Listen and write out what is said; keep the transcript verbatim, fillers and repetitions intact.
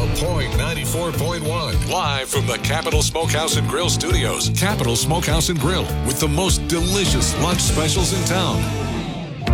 Point ninety-four point one. Live from the Capital Smokehouse and Grill Studios. Capital Smokehouse and Grill with the most delicious lunch specials in town.